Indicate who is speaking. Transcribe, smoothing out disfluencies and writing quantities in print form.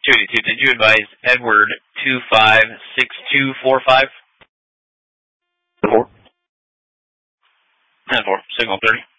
Speaker 1: 282, did you advise Edward 256245?
Speaker 2: 4.
Speaker 1: 10-4, signal 30.